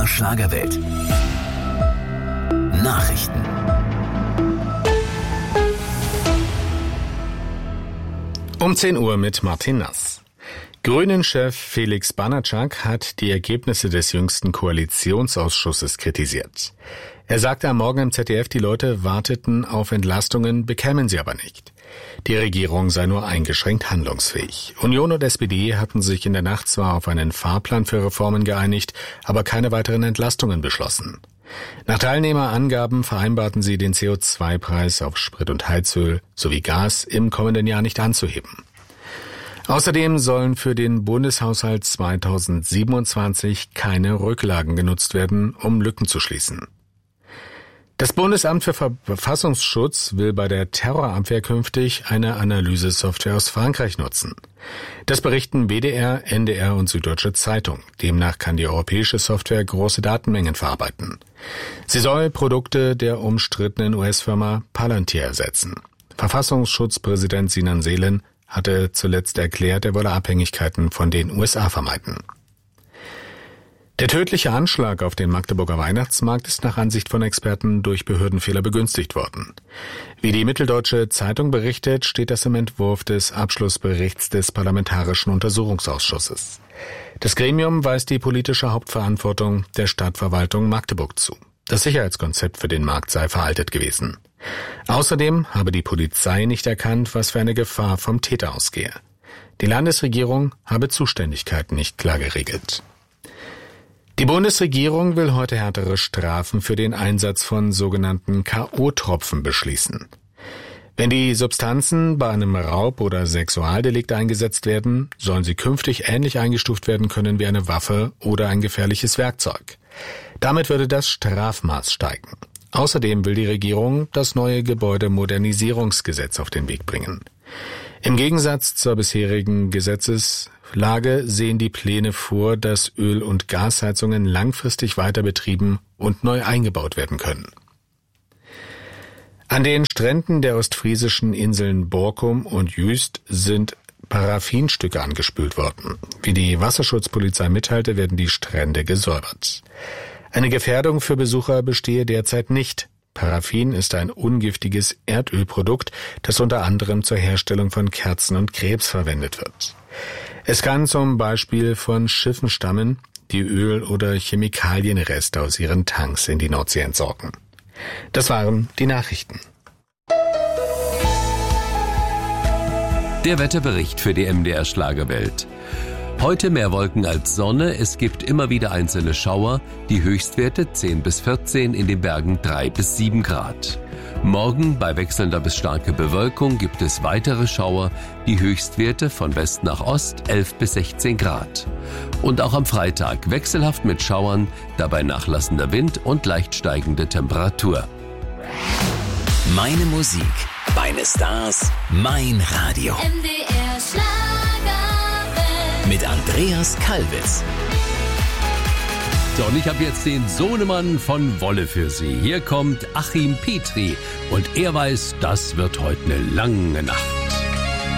MDR Schlagerwelt. Nachrichten. Um 10 Uhr mit Martin Nass. Grünen-Chef Felix Banatschak hat die Ergebnisse des jüngsten Koalitionsausschusses kritisiert. Er sagte am Morgen im ZDF, die Leute warteten auf Entlastungen, bekämen sie aber nicht. Die Regierung sei nur eingeschränkt handlungsfähig. Union und SPD hatten sich in der Nacht zwar auf einen Fahrplan für Reformen geeinigt, aber keine weiteren Entlastungen beschlossen. Nach Teilnehmerangaben vereinbarten sie, den CO2-Preis auf Sprit und Heizöl sowie Gas im kommenden Jahr nicht anzuheben. Außerdem sollen für den Bundeshaushalt 2027 keine Rücklagen genutzt werden, um Lücken zu schließen. Das Bundesamt für Verfassungsschutz will bei der Terrorabwehr künftig eine Analysesoftware aus Frankreich nutzen. Das berichten WDR, NDR und Süddeutsche Zeitung. Demnach kann die europäische Software große Datenmengen verarbeiten. Sie soll Produkte der umstrittenen US-Firma Palantir ersetzen. Verfassungsschutzpräsident Sinan Selen hatte zuletzt erklärt, er wolle Abhängigkeiten von den USA vermeiden. Der tödliche Anschlag auf den Magdeburger Weihnachtsmarkt ist nach Ansicht von Experten durch Behördenfehler begünstigt worden. Wie die Mitteldeutsche Zeitung berichtet, steht das im Entwurf des Abschlussberichts des Parlamentarischen Untersuchungsausschusses. Das Gremium weist die politische Hauptverantwortung der Stadtverwaltung Magdeburg zu. Das Sicherheitskonzept für den Markt sei veraltet gewesen. Außerdem habe die Polizei nicht erkannt, was für eine Gefahr vom Täter ausgehe. Die Landesregierung habe Zuständigkeiten nicht klar geregelt. Die Bundesregierung will heute härtere Strafen für den Einsatz von sogenannten K.O.-Tropfen beschließen. Wenn die Substanzen bei einem Raub- oder Sexualdelikt eingesetzt werden, sollen sie künftig ähnlich eingestuft werden können wie eine Waffe oder ein gefährliches Werkzeug. Damit würde das Strafmaß steigen. Außerdem will die Regierung das neue Gebäudemodernisierungsgesetz auf den Weg bringen. Im Gegensatz zur bisherigen Gesetzeslage sehen die Pläne vor, dass Öl- und Gasheizungen langfristig weiter betrieben und neu eingebaut werden können. An den Stränden der ostfriesischen Inseln Borkum und Jüst sind Paraffinstücke angespült worden. Wie die Wasserschutzpolizei mitteilte, werden die Strände gesäubert. Eine Gefährdung für Besucher bestehe derzeit nicht. Paraffin ist ein ungiftiges Erdölprodukt, das unter anderem zur Herstellung von Kerzen und Krebs verwendet wird. Es kann zum Beispiel von Schiffen stammen, die Öl- oder Chemikalienreste aus ihren Tanks in die Nordsee entsorgen. Das waren die Nachrichten. Der Wetterbericht für die MDR Schlagerwelt. Heute mehr Wolken als Sonne, es gibt immer wieder einzelne Schauer, die Höchstwerte 10 bis 14, in den Bergen 3 bis 7 Grad. Morgen bei wechselnder bis starker Bewölkung gibt es weitere Schauer, die Höchstwerte von West nach Ost 11 bis 16 Grad. Und auch am Freitag wechselhaft mit Schauern, dabei nachlassender Wind und leicht steigende Temperatur. Meine Musik, meine Stars, mein Radio. MDR Schlagerwelt. Mit Andreas Kalbitz. So, und ich habe jetzt den Sohnemann von Wolle für Sie. Hier kommt Achim Petri und er weiß, das wird heute eine lange Nacht.